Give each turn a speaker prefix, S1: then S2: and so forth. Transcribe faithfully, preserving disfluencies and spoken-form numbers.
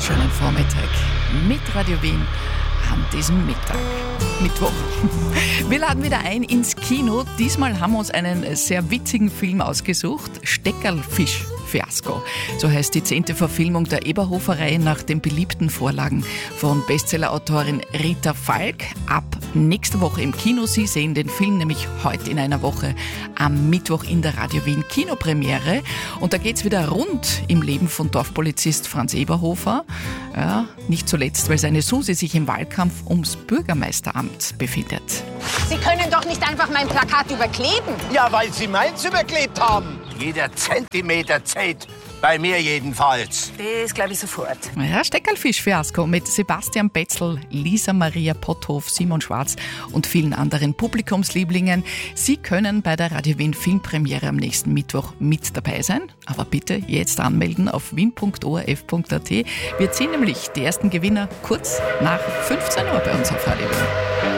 S1: wunderschönen Vormittag mit Radio Wien an diesem Mittag. Mittwoch. Wir laden wieder ein ins Kino. Diesmal haben wir uns einen sehr witzigen Film ausgesucht. Steckerlfisch-Fiasko. So heißt die zehnte Verfilmung der Eberhofer-Reihe nach den beliebten Vorlagen von Bestsellerautorin Rita Falk. Ab nächste Woche im Kino. Sie sehen den Film nämlich heute in einer Woche am Mittwoch in der Radio Wien Kinopremiere. Und da geht's wieder rund im Leben von Dorfpolizist Franz Eberhofer. Ja, nicht zuletzt, weil seine Susi sich im Wahlkampf ums Bürgermeisteramt befindet.
S2: Sie können doch nicht einfach mein Plakat überkleben.
S3: Ja, weil Sie meins überklebt haben. Jeder Zentimeter zählt. Bei mir jedenfalls.
S2: Das glaube ich sofort.
S1: Ja, Steckerlfisch-Fiasko mit Sebastian Betzel, Lisa Maria Potthof, Simon Schwarz und vielen anderen Publikumslieblingen. Sie können bei der Radio Wien Filmpremiere am nächsten Mittwoch mit dabei sein. Aber bitte jetzt anmelden auf wien punkt o r f punkt a t. Wir ziehen nämlich die ersten Gewinner kurz nach fünfzehn Uhr bei uns auf Radio Wien.